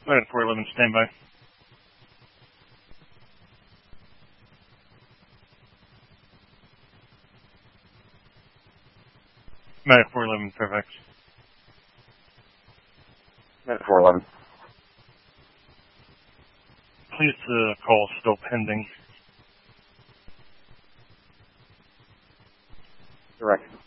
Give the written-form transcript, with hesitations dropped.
United 411, standby. United 411, Fairfax. United 411. Please, the call is still pending. Direct.